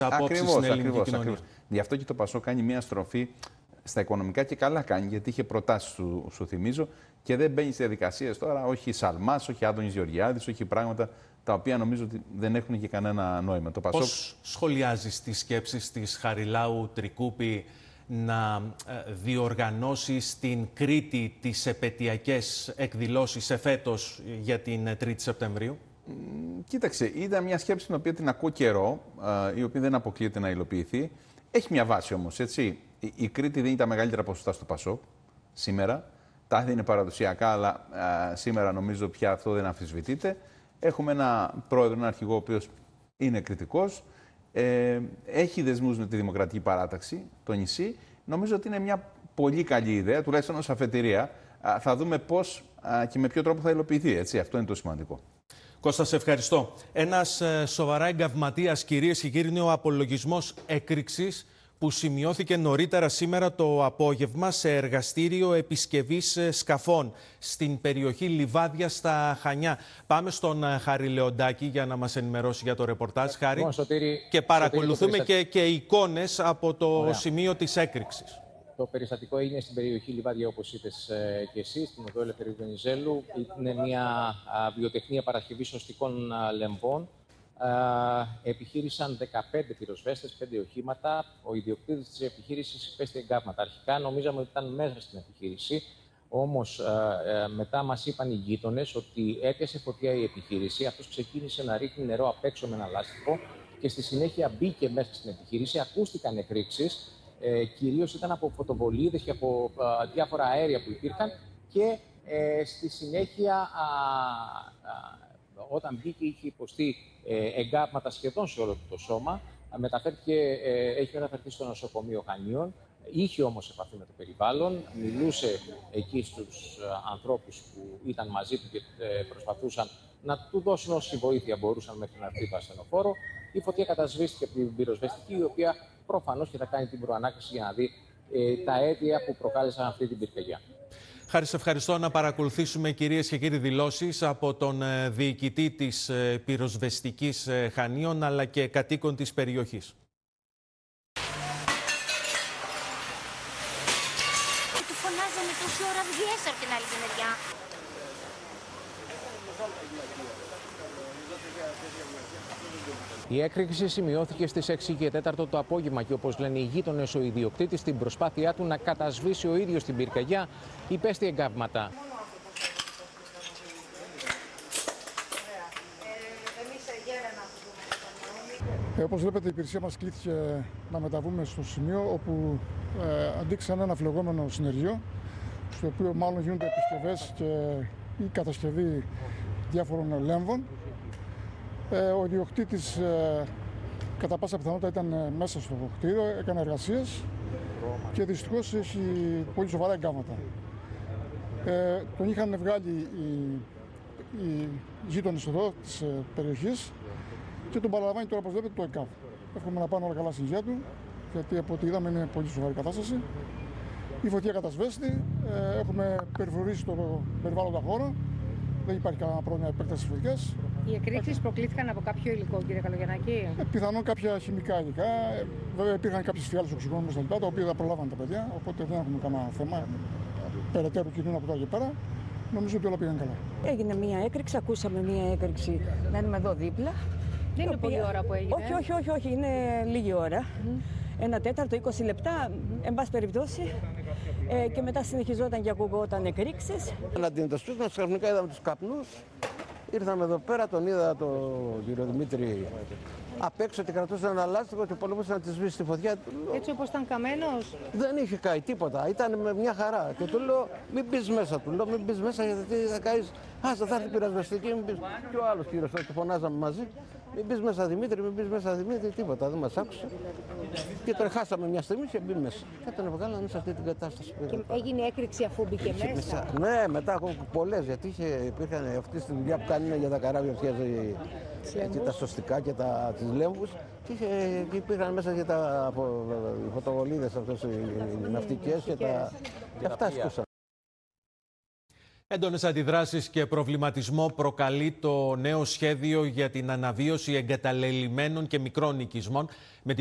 απόψεις στην ελληνική κοινωνία. Ακριβώς. Γι' αυτό και το Πασόκ κάνει μια στροφή στα οικονομικά και καλά κάνει, γιατί είχε προτάσεις, σου θυμίζω, και δεν μπαίνει σε διαδικασίες τώρα, όχι Σαλμάς, όχι Άδωνης Γεωργιάδης, όχι πράγματα τα οποία νομίζω ότι δεν έχουν και κανένα νόημα. Το Πασόκ... Πώς σχολιάζεις τις σκέψεις της Χαριλάου Τρικούπη να διοργανώσει στην Κρήτη τις επετειακές εκδηλώσεις εφέτος για την 3η Σεπτεμβρίου? Κοίταξε, ήταν μια σκέψη την οποία την ακούω καιρό, η οποία δεν αποκλείεται να υλοποιηθεί. Έχει μια βάση όμως, έτσι. Η Κρήτη δίνει τα μεγαλύτερα ποσοστά στο Πασόκ σήμερα. Τα άλλη είναι παραδοσιακά, αλλά σήμερα νομίζω πια αυτό δεν αμφισβητείται. Έχουμε ένα πρόεδρο, έναν αρχηγό, ο οποίος είναι κριτικός. Έχει δεσμούς με τη Δημοκρατική Παράταξη, το νησί. Νομίζω ότι είναι μια πολύ καλή ιδέα, τουλάχιστον ως αφετηρία. Θα δούμε πώς και με ποιο τρόπο θα υλοποιηθεί. Έτσι. Αυτό είναι το σημαντικό. Κώστα, σε ευχαριστώ. Ένας σοβαρά εγκαυματίας, κυρίες και κύριοι, είναι ο απολογισμός έκρηξης που σημειώθηκε νωρίτερα σήμερα το απόγευμα σε εργαστήριο επισκευής σκαφών στην περιοχή Λιβάδια στα Χανιά. Πάμε στον Χάρη Λεοντάκη για να μας ενημερώσει για το ρεπορτάζ. Χάρη, και παρακολουθούμε και εικόνες από το σημείο της έκρηξης. Το περιστατικό είναι στην περιοχή Λιβάδια, όπως είπες και εσύ, στην οδό Ελευθερίου Βενιζέλου. Είναι μια βιοτεχνία παρασκευής σωστικών λεμβών. Επιχείρησαν 15 πυροσβέστες, 5 οχήματα. Ο ιδιοκτήτης της επιχείρησης υπέστη εγκάβματα. Αρχικά νομίζαμε ότι ήταν μέσα στην επιχείρηση. Όμως μετά μας είπαν οι γείτονες ότι έπιασε φωτιά η επιχείρηση. Αυτός ξεκίνησε να ρίχνει νερό απ' έξω με ένα λάστιχο και στη συνέχεια μπήκε μέσα στην επιχείρηση. Ακούστηκαν εκρήξεις. Κυρίως ήταν από φωτοβολίδες και από διάφορα αέρια που υπήρχαν και στη συνέχεια όταν μπήκε είχε υποστεί εγκάβματα σχεδόν σε όλο το σώμα. Έχει μεταφερθεί στο νοσοκομείο Χανίων, είχε όμως επαφή με το περιβάλλον, μιλούσε εκεί στους ανθρώπους που ήταν μαζί του και προσπαθούσαν να του δώσουν όση βοήθεια μπορούσαν μέχρι να έρθει το ασθενοφόρο. Η φωτιά κατασβήστηκε από την πυροσβεστική, η οποία προφανώς και θα κάνει την προανάκριση για να δει τα αίτια που προκάλεσαν αυτή την πυρκαγιά. Χάρη, σε ευχαριστώ. Να παρακολουθήσουμε, κυρίες και κύριοι, δηλώσεις από τον διοικητή της πυροσβεστικής Χανίων αλλά και κατοίκων της περιοχής. Του φωνάζανε τόση ώρα, βγες από την άλλη μεριά. Η έκρηξη σημειώθηκε στις 6 και 4 το απόγευμα και, όπως λένε οι γείτονες, ο ιδιοκτήτης στην προσπάθειά του να κατασβήσει ο ίδιος την πυρκαγιά υπέστη εγκάβματα. Όπως βλέπετε, η υπηρεσία μας κλήθηκε να μεταβούμε στο σημείο όπου αντίκρισαν ένα φλεγόμενο συνεργείο, στο οποίο μάλλον γίνονται επισκευές και η κατασκευή διάφορων λέμβων. Ο ιδιοκτήτης κατά πάσα πιθανότητα ήταν μέσα στο κτίριο, έκανε εργασίες και δυστυχώς έχει πολύ σοβαρά εγκάβματα. Τον είχαν βγάλει οι γείτονες εδώ της περιοχής και τον παραλαμβάνει τώρα, όπως βλέπετε, το ΕΚΑΒ. Εύχομαι να πάνε όλα καλά στην υγεία του, γιατί από ό,τι είδαμε είναι πολύ σοβαρή κατάσταση. Η φωτιά κατασβέστη, έχουμε περιφρουρήσει το περιβάλλοντα χώρο, δεν υπάρχει κανένα πρόβλημα επέκτασης της φωτιάς. Οι εκρήξεις προκλήθηκαν από κάποιο υλικό, κύριε Καλογιαννάκη? Πιθανόν κάποια χημικά υλικά. Βέβαια, υπήρχαν κάποιες φιάλες οξυγόνου στα λοιπά, τα οποία δεν προλάβαν τα παιδιά, οπότε δεν έχουμε κανένα θέμα περαιτέρω κινδύνου από εδώ και πέρα. Νομίζω ότι όλα πήγαν καλά. Έγινε μία έκρηξη, ακούσαμε μία έκρηξη. Μένουμε εδώ δίπλα. Δεν είναι πολλή ώρα που έγινε. Όχι, είναι λίγη ώρα. 1/4, 20 λεπτά, εν πάση περιπτώσει. Και μετά συνεχιζόταν και ακουγόταν εκρήξεις. Να αντιμετωπίσουμε, ξαφνικά είδαμε τους καπνούς. Ήρθαμε εδώ πέρα, τον είδα τον κύριο Δημήτρη απ' έξω και κρατούσε ένα λάστιχο και πολεμούσε να τη σβήσει τη φωτιά. Έτσι όπως ήταν καμένος? Δεν είχε καεί τίποτα, ήταν με μια χαρά. Και του λέω, μην μπεις μέσα, μην μπεις μέσα γιατί θα καείς. Άστα, θα έρθει η πυροσβεστική, μην μπεις. Και ο άλλος κύριος, το φωνάζαμε μαζί. Μην μπεις μέσα Δημήτρη, μην μπεις μέσα Δημήτρη, τίποτα, δεν μας άκουσε. Και τον χάσαμε μια στιγμή και μπει μέσα. Και τον βγάλανε σε αυτή την κατάσταση. Και έγινε έκρηξη αφού μπήκε μέσα? Ναι, μετά έχω πολλές, γιατί υπήρχαν αυτή τη δουλειά που κάνει για τα καράβια, φτιάζει και τα σωστικά και τις λέμβους. Και υπήρχαν μέσα και τα φωτοβολίδες αυτές οι ναυτικές και αυτά έσκουσαν. Έντονες αντιδράσεις και προβληματισμό προκαλεί το νέο σχέδιο για την αναβίωση εγκαταλελειμμένων και μικρών οικισμών.